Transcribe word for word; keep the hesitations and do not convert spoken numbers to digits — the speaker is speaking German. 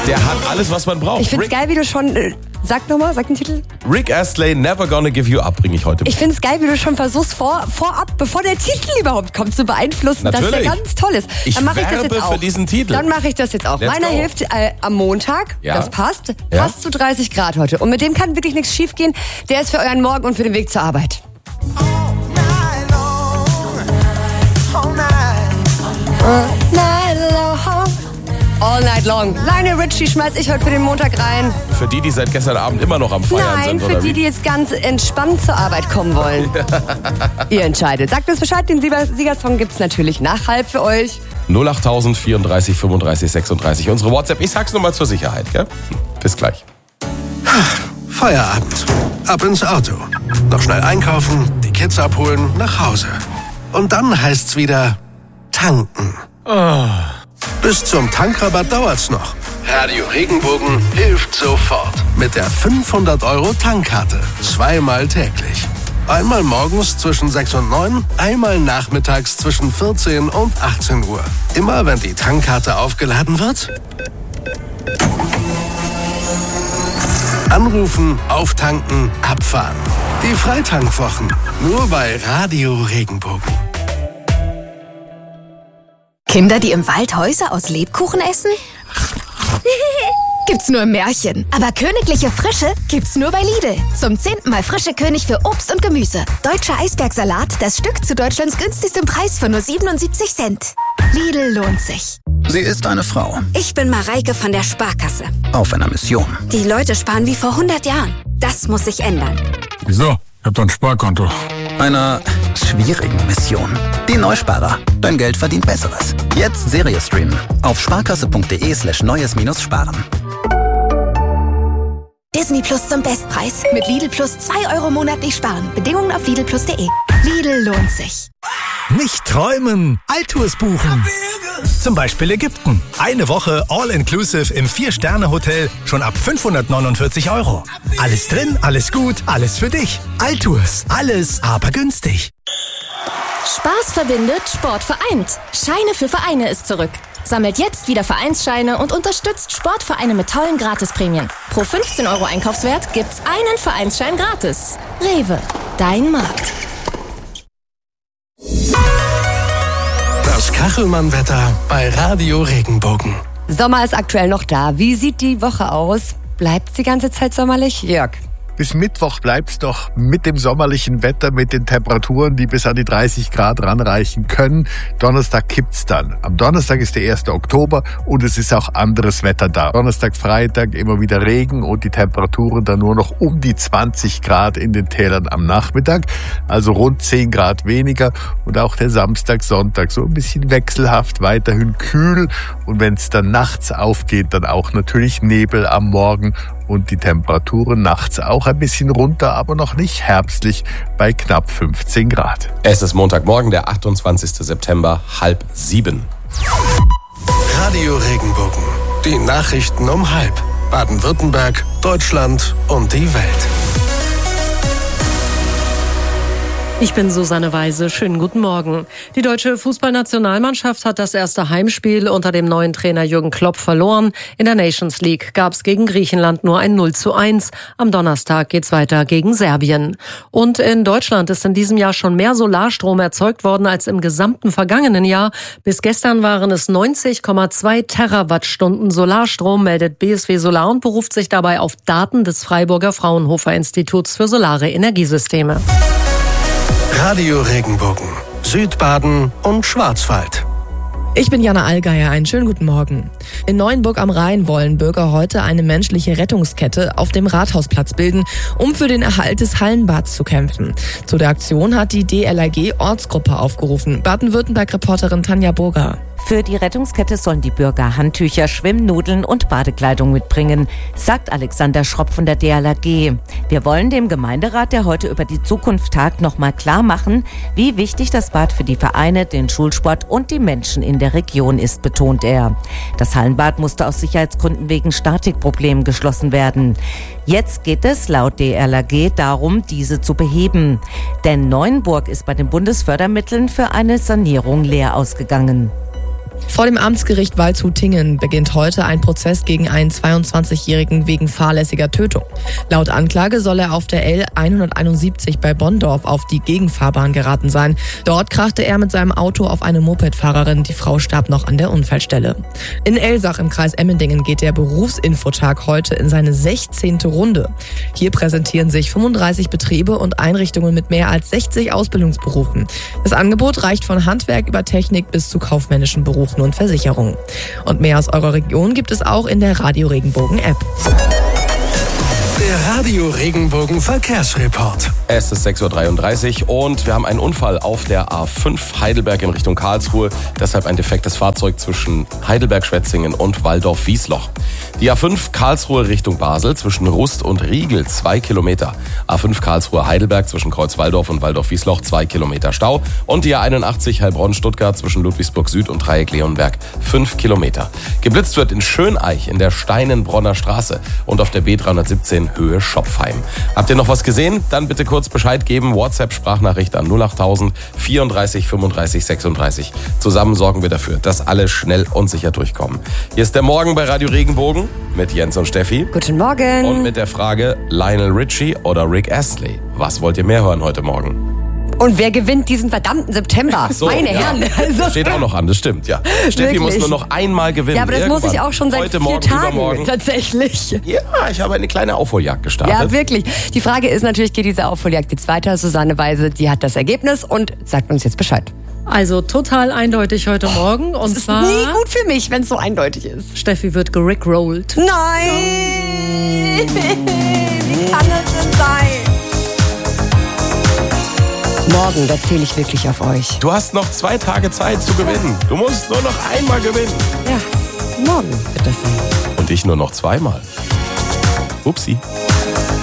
Der hat alles, was man braucht. Ich find's Rick, geil, wie du schon... Äh, sag nochmal, sag den Titel. Rick Astley, Never Gonna Give You Up, bringe ich heute mit. Ich find's geil, wie du schon versuchst, vor, vorab, bevor der Titel überhaupt kommt, zu beeinflussen, Natürlich. dass der ganz toll ist. Ich Dann mache ich das werbe jetzt auch. für diesen Titel. Dann mache ich das jetzt auch. Let's Meiner go. hilft äh, am Montag, Ja. das passt, Ja. passt zu dreißig Grad heute. Und mit dem kann wirklich nichts schief gehen. Der ist für euren Morgen und für den Weg zur Arbeit. All night long. Lionel Richie schmeiß ich heute für den Montag rein. Für die, die seit gestern Abend immer noch am Feiern Nein, sind, für oder die, wie? die jetzt ganz entspannt zur Arbeit kommen wollen. Ihr entscheidet. Sagt uns Bescheid, den Sieger- Siegersong gibt's natürlich nach halb für euch. null acht tausend vierunddreißig fünfunddreißig sechsunddreißig. Unsere WhatsApp. Ich sag's nochmal zur Sicherheit, gell? Bis gleich. Feierabend. Ab ins Auto. Noch schnell einkaufen, die Kids abholen, nach Hause. Und dann heißt's wieder tanken. Bis zum Tankrabatt dauert's noch. Radio Regenbogen hilft sofort. Mit der fünfhundert Euro Tankkarte. Zweimal täglich. Einmal morgens zwischen sechs und neun, einmal nachmittags zwischen vierzehn und achtzehn Uhr. Immer wenn die Tankkarte aufgeladen wird, anrufen, auftanken, abfahren. Die Freitankwochen. Nur bei Radio Regenbogen. Kinder, die im Wald Häuser aus Lebkuchen essen? Gibt's nur im Märchen. Aber königliche Frische gibt's nur bei Lidl. Zum zehnten Mal frische König für Obst und Gemüse. Deutscher Eisbergsalat, das Stück zu Deutschlands günstigstem Preis für nur siebenundsiebzig Cent. Lidl lohnt sich. Sie ist eine Frau. Ich bin Mareike von der Sparkasse. Auf einer Mission. Die Leute sparen wie vor hundert Jahren. Das muss sich ändern. Wieso? Ich hab doch ein Sparkonto. Einer schwierigen Mission. Die Neusparer. Dein Geld verdient Besseres. Jetzt Serie streamen. Auf sparkasse.de slash neues minus sparen. Disney Plus zum Bestpreis. Mit Lidl Plus zwei Euro monatlich sparen. Bedingungen auf lidl plus punkt de. Lidl lohnt sich. Nicht träumen, Alltours buchen. Zum Beispiel Ägypten. Eine Woche All-Inclusive im Vier-Sterne-Hotel schon ab fünfhundertneunundvierzig Euro. Alles drin, alles gut, alles für dich. Alltours, alles aber günstig. Spaß verbindet, Sport vereint. Scheine für Vereine ist zurück. Sammelt jetzt wieder Vereinsscheine und unterstützt Sportvereine mit tollen Gratisprämien. Pro fünfzehn Euro Einkaufswert gibt's einen Vereinsschein gratis. Rewe, dein Markt. Das Kachelmann-Wetter bei Radio Regenbogen. Sommer ist aktuell noch da. Wie sieht die Woche aus? Bleibt's die ganze Zeit sommerlich? Jörg. Bis Mittwoch bleibt's doch mit dem sommerlichen Wetter, mit den Temperaturen, die bis an die dreißig Grad ranreichen können. Donnerstag kippt's dann. Am Donnerstag ist der erste Oktober und es ist auch anderes Wetter da. Donnerstag, Freitag immer wieder Regen und die Temperaturen dann nur noch um die zwanzig Grad in den Tälern am Nachmittag. Also rund zehn Grad weniger und auch der Samstag, Sonntag so ein bisschen wechselhaft, weiterhin kühl. Und wenn's dann nachts aufgeht, dann auch natürlich Nebel am Morgen. Und die Temperaturen nachts auch ein bisschen runter, aber noch nicht herbstlich bei knapp fünfzehn Grad. Es ist Montagmorgen, der achtundzwanzigster September, halb sieben. Radio Regenbogen. Die Nachrichten um halb. Baden-Württemberg, Deutschland und die Welt. Ich bin Susanne Weise. Schönen guten Morgen. Die deutsche Fußballnationalmannschaft hat das erste Heimspiel unter dem neuen Trainer Jürgen Klopp verloren. In der Nations League gab es gegen Griechenland nur ein null zu eins. Am Donnerstag geht's weiter gegen Serbien. Und in Deutschland ist in diesem Jahr schon mehr Solarstrom erzeugt worden als im gesamten vergangenen Jahr. Bis gestern waren es neunzig Komma zwei Terawattstunden Solarstrom, meldet B S W Solar und beruft sich dabei auf Daten des Freiburger Fraunhofer Instituts für solare Energiesysteme. Radio Regenbogen. Südbaden und Schwarzwald. Ich bin Jana Allgeier, einen schönen guten Morgen. In Neuenburg am Rhein wollen Bürger heute eine menschliche Rettungskette auf dem Rathausplatz bilden, um für den Erhalt des Hallenbads zu kämpfen. Zu der Aktion hat die D L R G-Ortsgruppe aufgerufen. Baden-Württemberg-Reporterin Tanja Burger. Für die Rettungskette sollen die Bürger Handtücher, Schwimmnudeln und Badekleidung mitbringen, sagt Alexander Schropp von der D L R G. Wir wollen dem Gemeinderat, der heute über die Zukunft tagt, nochmal klar machen, wie wichtig das Bad für die Vereine, den Schulsport und die Menschen in der Region ist, betont er. Das Hallenbad musste aus Sicherheitsgründen wegen Statikproblemen geschlossen werden. Jetzt geht es laut D L R G darum, diese zu beheben. Denn Neuenburg ist bei den Bundesfördermitteln für eine Sanierung leer ausgegangen. Vor dem Amtsgericht Waldshut-Tiengen beginnt heute ein Prozess gegen einen zweiundzwanzigjährigen wegen fahrlässiger Tötung. Laut Anklage soll er auf der L hunderteinundsiebzig bei Bonndorf auf die Gegenfahrbahn geraten sein. Dort krachte er mit seinem Auto auf eine Mopedfahrerin. Die Frau starb noch an der Unfallstelle. In Elsach im Kreis Emmendingen geht der Berufsinfotag heute in seine sechzehnte Runde. Hier präsentieren sich fünfunddreißig Betriebe und Einrichtungen mit mehr als sechzig Ausbildungsberufen. Das Angebot reicht von Handwerk über Technik bis zu kaufmännischen Berufen und Versicherungen. Und mehr aus eurer Region gibt es auch in der Radio Regenbogen App. Der Radio Regenbogen Verkehrsreport. Es ist sechs Uhr dreiunddreißig und wir haben einen Unfall auf der A fünf Heidelberg in Richtung Karlsruhe. Deshalb ein defektes Fahrzeug zwischen Heidelberg-Schwetzingen und Walldorf-Wiesloch. Die A fünf Karlsruhe Richtung Basel zwischen Rust und Riegel zwei Kilometer. A fünf Karlsruhe Heidelberg zwischen Kreuzwaldorf und Walldorf-Wiesloch zwei Kilometer Stau. Und die A einundachtzig Heilbronn-Stuttgart zwischen Ludwigsburg Süd und Dreieck Leonberg fünf Kilometer. Geblitzt wird in Schöneich in der Steinenbronner Straße und auf der B dreihundertsiebzehn Höhe Schopfheim. Habt ihr noch was gesehen? Dann bitte kurz Bescheid geben. WhatsApp-Sprachnachricht an null achttausend vierunddreißig fünfunddreißig sechsunddreißig. Zusammen sorgen wir dafür, dass alle schnell und sicher durchkommen. Hier ist der Morgen bei Radio Regenbogen mit Jens und Steffi. Guten Morgen. Und mit der Frage Lionel Richie oder Rick Astley. Was wollt ihr mehr hören heute Morgen? Und wer gewinnt diesen verdammten September? So, Meine ja. Herren. Also Steht auch noch an, das stimmt, ja. Steffi Wirklich? muss nur noch einmal gewinnen. Ja, aber das Irgendwann. muss ich auch schon seit Heute, vier morgen, Tagen übermorgen. tatsächlich. Ja, ich habe eine kleine Aufholjagd gestartet. Ja, wirklich. Die Frage ist natürlich, geht diese Aufholjagd jetzt weiter? Susanne Weise, die hat das Ergebnis und sagt uns jetzt Bescheid. Also total eindeutig heute Morgen. Und Das ist zwar, nie gut für mich, wenn es so eindeutig ist. Steffi wird gerickrollt. Nein! Wie kann das denn sein? Morgen, da zähle ich wirklich auf euch. Du hast noch zwei Tage Zeit zu gewinnen. Du musst nur noch einmal gewinnen. Ja, morgen wird das sein. Und ich nur noch zweimal. Upsi.